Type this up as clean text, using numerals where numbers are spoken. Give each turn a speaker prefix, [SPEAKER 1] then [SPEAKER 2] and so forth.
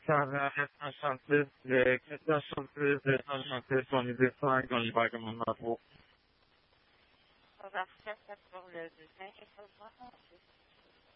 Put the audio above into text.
[SPEAKER 1] Ça va être enchanté, enchanté sur les dessins qu'on y va comme un info.
[SPEAKER 2] Ça va faire ça pour le dessin et ça va.